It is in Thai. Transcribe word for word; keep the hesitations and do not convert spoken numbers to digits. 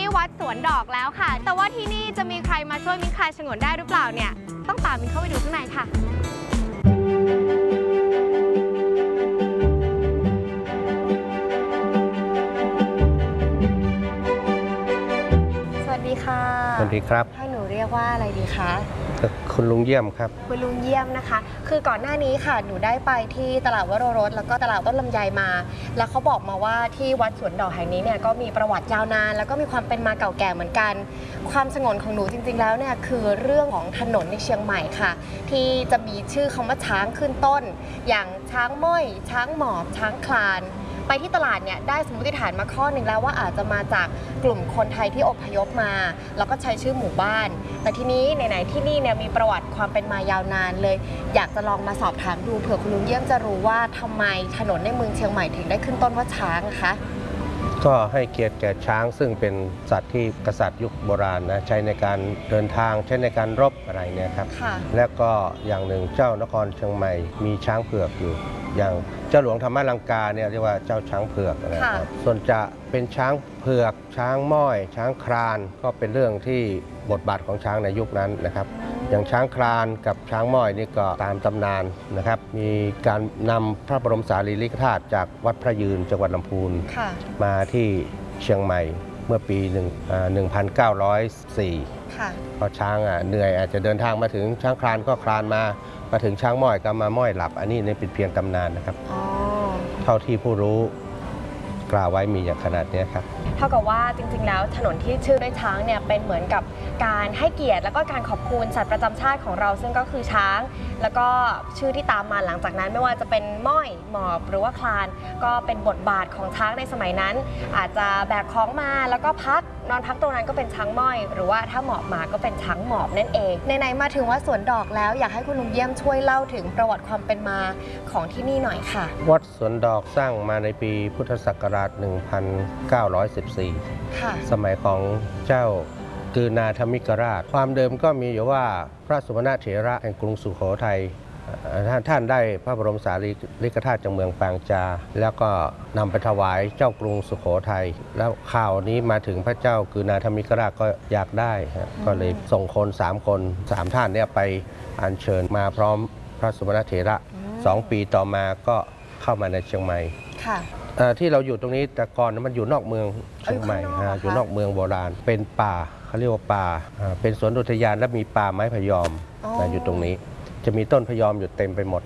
วัดสวนดอกแล้วค่ะ แต่ว่าที่นี่จะมีใครมาช่วยมิ้นคลายฉงนได้หรือเปล่าเนี่ยต้องตามมิ้นเข้าไปดูข้างในค่ะสวัสดีค่ะสวัสดีครับให้หนูเรียกว่าอะไรดีคะคุณลุงเยี่ยมครับคุณลุงเยี่ยมนะคะคือก่อนหน้านี้ค่ะหนูได้ไปที่ตลาดวโรรสแล้วก็ตลาดต้นลำไยมาแล้วเขาบอกมาว่าที่วัดสวนดอกแห่งนี้เนี่ยก็มีประวัติยาวนานแล้วก็มีความเป็นมาเก่าแก่เหมือนกันความสงวนของหนูจริงๆแล้วเนี่ยคือเรื่องของถนนในเชียงใหม่ค่ะที่จะมีชื่อคำว่าช้างขึ้นต้นอย่างช้างม้อยช้างหมอบช้างคลานไปที่ตลาดเนี่ยได้สมมติฐานมาข้อหนึ่งแล้วว่าอาจจะมาจากกลุ่มคนไทยที่อพยพมาแล้วก็ใช้ชื่อหมู่บ้านแต่ทีนี้ไหนๆที่นี่เนี่ยมีประวัติความเป็นมายาวนานเลยอยากจะลองมาสอบถามดูเผื่อคุณลุงเยี่ยมจะรู้ว่าทำไมถนนในเมืองเชียงใหม่ถึงได้ขึ้นต้นว่าช้างคะก็ให้เกียรติแก่ช้างซึ่งเป็นสัตว์ที่กษัตริย์ยุคโบราณนะใช้ในการเดินทางใช้ในการรบอะไรเนี่ยครับและก็อย่างหนึ่งเจ้านครเชียงใหม่มีช้างเผือกอยู่อย่างเจ้าหลวงธรรมลังกาเนี่ยเรียกว่าเจ้าช้างเผือกนะครับส่วนจะเป็นช้างเผือกช้างม้อยช้างครานก็เป็นเรื่องที่บทบาทของช้างในยุคนั้นนะครับอย่างช้างครานกับช้างม้อยนี่ก็ตามตำนานนะครับมีการนำพระบรมสารีริกธาตุจากวัดพระยืนจังหวัดลำพูนมาที่เชียงใหม่เมื่อปีหนึ่งพันเก้าร้อยสี่พอช้างเหนื่อยอาจจะเดินทางมาถึงช้างครานก็คลานมามาถึงช้างม้อยก็มาม้อยหลับอันนี้เป็นเพียงตำนานนะครับเท่าที่ผู้รู้กล่าวไว้มีอย่างขนาดนี้ครับเท่ากับว่าจริงๆแล้วถนนที่ชื่อด้วยช้างเนี่ยเป็นเหมือนกับการให้เกียรติแล้วก็การขอบคุณสัตว์ประจำชาติของเราซึ่งก็คือช้างแล้วก็ชื่อที่ตามมาหลังจากนั้นไม่ว่าจะเป็นม้อยหมอบหรือว่าคลานก็เป็นบทบาทของช้างในสมัยนั้นอาจจะแบกของมาแล้วก็พักนอนพักตรงนั้นก็เป็นช้างม้อยหรือว่าถ้าหมอบมาก็เป็นช้างหมอบนั่นเองไหนๆมาถึงวัดสวนดอกแล้วอยากให้คุณลุงเยี่ยมช่วยเล่าถึงประวัติความเป็นมาของที่นี่หน่อยค่ะวัดสวนดอกสร้างมาในปีพุทธศักราชหนึ่งพันเก้าร้อยสิบสี่สมัยของเจ้ากือนาธมิกราชความเดิมก็มีอยู่ว่าพระสุวรรณเถระแห่งกรุงสุโขทัยท่านได้พระบรมสารีริกธาตุจากเมืองปางจาแล้วก็นำไปถวายเจ้ากรุงสุโขทัยแล้วข่าวนี้มาถึงพระเจ้ากือนาธมิกราชก็อยากได้ก็เลยส่งคนสามคนสามท่านเนี่ยไปอัญเชิญมาพร้อมพระสุวรรณเถระสองปีต่อมาก็เข้ามาในเชียงใหม่ที่เราอยู่ตรงนี้แต่ก่อนมันอยู่นอกเมืองเชียงใหม่อยู่นอกเมืองโบราณเป็นป่าเขาเรียกว่าป่าเป็นสวนอุทยานและมีป่าไม้พะยอมอยู่ตรงนี้จะมีต้นพะยอมอยู่เต็มไปหมด